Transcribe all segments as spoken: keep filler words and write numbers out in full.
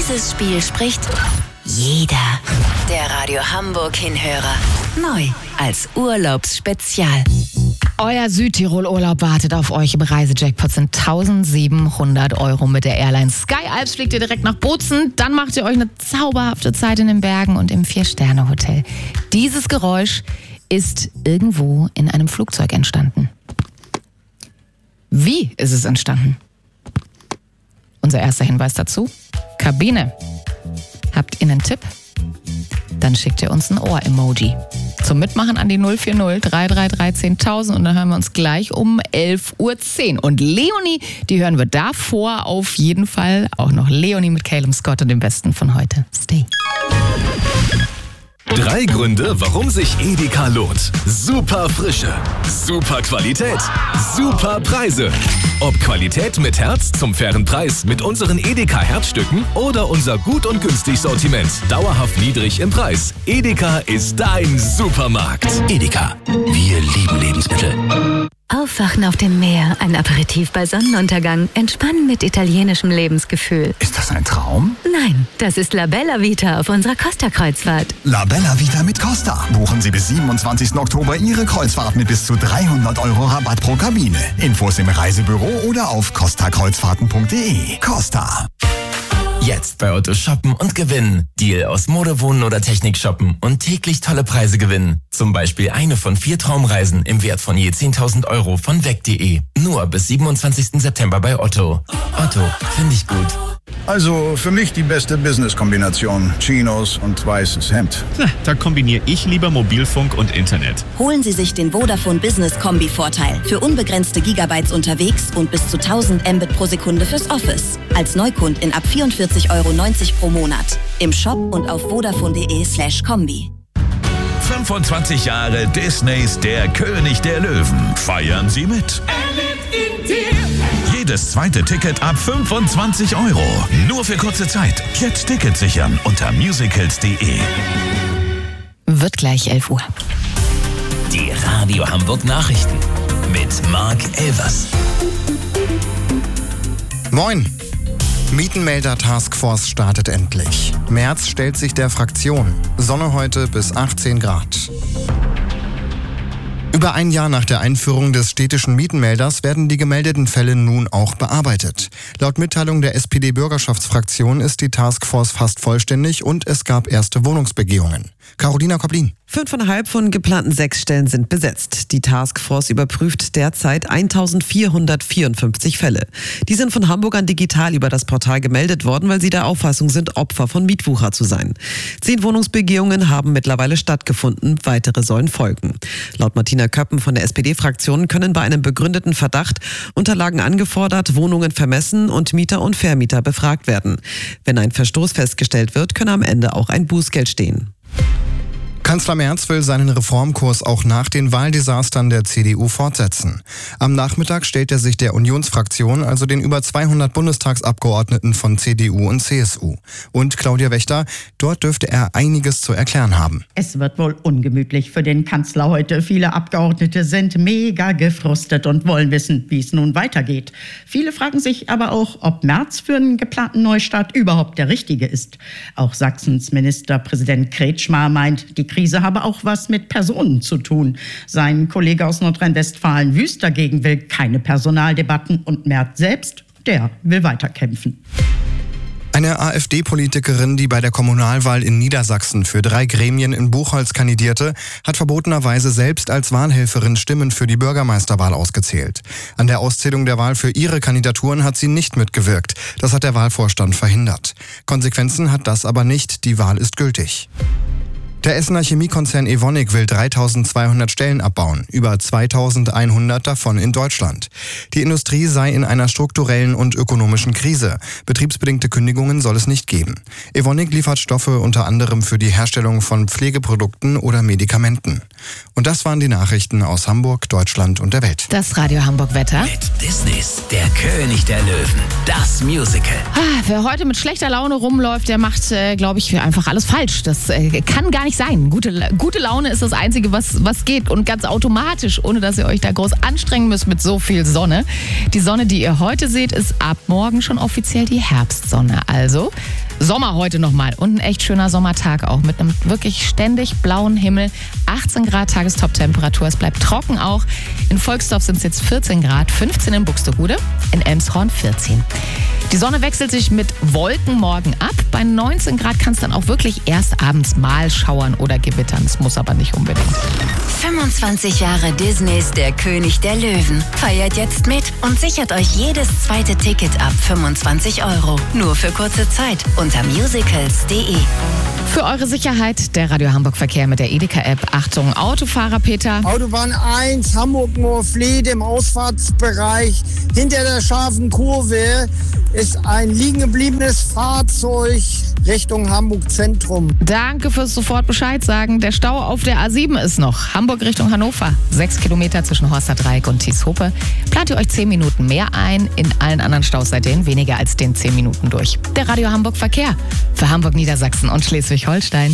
dieses Spiel spricht jeder. Der Radio Hamburg Hinhörer. Neu als Urlaubsspezial. Euer Südtirol-Urlaub wartet auf euch. Im Reisejackpot sind eintausendsiebenhundert Euro mit der Airline Sky Alps. Fliegt ihr direkt nach Bozen, dann macht ihr euch eine zauberhafte Zeit in den Bergen und im Vier-Sterne-Hotel. Dieses Geräusch ist irgendwo in einem Flugzeug entstanden. Wie ist es entstanden? Unser erster Hinweis dazu: Kabine. Habt ihr einen Tipp? Dann schickt ihr uns ein Ohr-Emoji. Zum Mitmachen an die null vier null drei drei drei zehntausend und dann hören wir uns gleich um elf Uhr zehn. Und Leonie, die hören wir davor auf jeden Fall auch noch. Leonie mit Calum Scott und dem Besten von heute. Stay. Drei Gründe, warum sich Edeka lohnt. Super Frische, super Qualität, super Preise. Ob Qualität mit Herz zum fairen Preis mit unseren Edeka Herzstücken oder unser gut und günstig Sortiment. Dauerhaft niedrig im Preis. Edeka ist dein Supermarkt. Edeka, wir lieben Lebensmittel. Aufwachen auf dem Meer, ein Aperitif bei Sonnenuntergang, entspannen mit italienischem Lebensgefühl. Ist das ein Traum? Nein, das ist La Bella Vita auf unserer Costa-Kreuzfahrt. La Bella Vita mit Costa. Buchen Sie bis siebenundzwanzigsten Oktober Ihre Kreuzfahrt mit bis zu dreihundert Euro Rabatt pro Kabine. Infos im Reisebüro oder auf costa kreuzfahrten punkt de. Costa. Jetzt bei Otto shoppen und gewinnen. Deal aus Mode, Wohnen oder Technik shoppen und täglich tolle Preise gewinnen. Zum Beispiel eine von vier Traumreisen im Wert von je zehntausend Euro von weg punkt de. Nur bis siebenundzwanzigsten September bei Otto. Otto, finde ich gut. Also für mich die beste Business-Kombination. Chinos und weißes Hemd. Na, da kombiniere ich lieber Mobilfunk und Internet. Holen Sie sich den Vodafone Business Kombi-Vorteil. Für unbegrenzte Gigabytes unterwegs und bis zu tausend Mbit pro Sekunde fürs Office. Als Neukundin ab vierundvierzig Euro neunzig pro Monat. Im Shop und auf vodafone.de slash Kombi. fünfundzwanzig Jahre Disneys Der König der Löwen. Feiern Sie mit. Jedes zweite Ticket ab fünfundzwanzig Euro. Nur für kurze Zeit. Jetzt Tickets sichern unter musicals punkt de. Wird gleich elf Uhr. Die Radio Hamburg Nachrichten mit Marc Elvers. Moin. Mietenmelder-Taskforce startet endlich. Merz stellt sich der Fraktion. Sonne heute bis achtzehn Grad. Über ein Jahr nach der Einführung des städtischen Mietenmelders werden die gemeldeten Fälle nun auch bearbeitet. Laut Mitteilung der S P D-Bürgerschaftsfraktion ist die Taskforce fast vollständig und es gab erste Wohnungsbegehungen. Carolina Koblin. Fünfeinhalb von geplanten sechs Stellen sind besetzt. Die Taskforce überprüft derzeit eintausendvierhundertvierundfünfzig Fälle. Die sind von Hamburgern digital über das Portal gemeldet worden, weil sie der Auffassung sind, Opfer von Mietwucher zu sein. Zehn Wohnungsbegehungen haben mittlerweile stattgefunden, weitere sollen folgen. Laut Martina Köppen von der S P D-Fraktion können bei einem begründeten Verdacht Unterlagen angefordert, Wohnungen vermessen und Mieter und Vermieter befragt werden. Wenn ein Verstoß festgestellt wird, könne am Ende auch ein Bußgeld stehen. Kanzler Merz will seinen Reformkurs auch nach den Wahldesastern der C D U fortsetzen. Am Nachmittag stellt er sich der Unionsfraktion, also den über zweihundert Bundestagsabgeordneten von C D U und C S U. Und Claudia Wächter, dort dürfte er einiges zu erklären haben. Es wird wohl ungemütlich für den Kanzler heute. Viele Abgeordnete sind mega gefrustet und wollen wissen, wie es nun weitergeht. Viele fragen sich aber auch, ob Merz für einen geplanten Neustart überhaupt der Richtige ist. Auch Sachsens Ministerpräsident Kretschmer meint, die Krise habe auch was mit Personen zu tun. Sein Kollege aus Nordrhein-Westfalen Wüst dagegen will keine Personaldebatten und Merz selbst, der will weiterkämpfen. Eine AfD-Politikerin, die bei der Kommunalwahl in Niedersachsen für drei Gremien in Buchholz kandidierte, hat verbotenerweise selbst als Wahlhelferin Stimmen für die Bürgermeisterwahl ausgezählt. An der Auszählung der Wahl für ihre Kandidaturen hat sie nicht mitgewirkt. Das hat der Wahlvorstand verhindert. Konsequenzen hat das aber nicht. Die Wahl ist gültig. Der Essener Chemiekonzern Evonik will dreitausendzweihundert Stellen abbauen, über zweitausendeinhundert davon in Deutschland. Die Industrie sei in einer strukturellen und ökonomischen Krise. Betriebsbedingte Kündigungen soll es nicht geben. Evonik liefert Stoffe unter anderem für die Herstellung von Pflegeprodukten oder Medikamenten. Und das waren die Nachrichten aus Hamburg, Deutschland und der Welt. Das Radio Hamburg Wetter. Mit Disneys Der König der Löwen. Das Musical. Ah, wer heute mit schlechter Laune rumläuft, der macht, äh, glaube ich, einfach alles falsch. Das äh, kann gar nicht sein. Gute, gute Laune ist das Einzige, was, was geht. Und ganz automatisch, ohne dass ihr euch da groß anstrengen müsst mit so viel Sonne. Die Sonne, die ihr heute seht, ist ab morgen schon offiziell die Herbstsonne. Also Sommer heute nochmal und ein echt schöner Sommertag auch mit einem wirklich ständig blauen Himmel. achtzehn Grad Tagestop-Temperatur. Es bleibt trocken auch. In Volksdorf sind es jetzt vierzehn Grad, fünfzehn in Buxtehude, in Elmshorn vierzehn. Die Sonne wechselt sich mit Wolken morgen ab. Bei neunzehn Grad kann es dann auch wirklich erst abends mal schauern oder gewittern. Es muss aber nicht unbedingt. fünfundzwanzig Jahre Disneys Der König der Löwen. Feiert jetzt mit und sichert euch jedes zweite Ticket ab fünfundzwanzig Euro. Nur für kurze Zeit unter musicals punkt de. Für eure Sicherheit der Radio Hamburg Verkehr mit der Edeka-App. Achtung, Autofahrer Peter. Autobahn eins, Hamburg-Moorfleet im Ausfahrtsbereich. Hinter der scharfen Kurve ist ein liegen gebliebenes Fahrzeug Richtung Hamburg Zentrum. Danke fürs sofort Bescheid sagen. Der Stau auf der A sieben ist noch. Hamburg Richtung Hannover. Sechs Kilometer zwischen Horster Dreieck und Thieshope. Plant ihr euch zehn Minuten mehr ein. In allen anderen Staus seid ihr in weniger als den zehn Minuten durch. Der Radio Hamburg Verkehr. Für Hamburg, Niedersachsen und Schleswig-Holstein.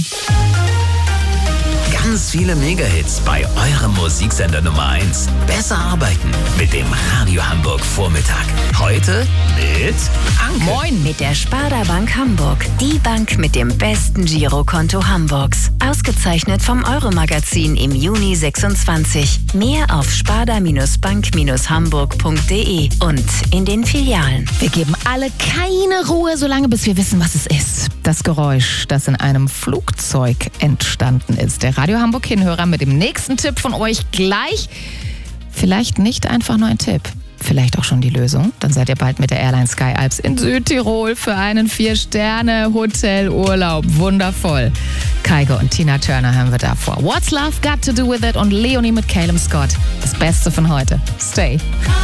Ganz viele Mega-Hits bei eurem Musiksender Nummer eins. Besser arbeiten mit dem Radio Hamburg Vormittag. Heute mit Anke. Moin. Mit der Sparda Bank Hamburg. Die Bank mit dem besten Girokonto Hamburgs. Ausgezeichnet vom Euro-Magazin im Juni sechsundzwanzig. Mehr auf sparda-bank hamburg punkt de und in den Filialen. Wir geben alle keine Ruhe, solange bis wir wissen, was es ist. Das Geräusch, das in einem Flugzeug entstanden ist. Der Radio Hamburg Hinhörer mit dem nächsten Tipp von euch gleich. Vielleicht nicht einfach nur ein Tipp, vielleicht auch schon die Lösung. Dann seid ihr bald mit der Airline Sky Alps in Südtirol für einen Vier-Sterne-Hotelurlaub. Wundervoll. Kygo und Tina Turner haben wir davor. What's Love Got to Do With It und Leonie mit Calum Scott. Das Beste von heute. Stay.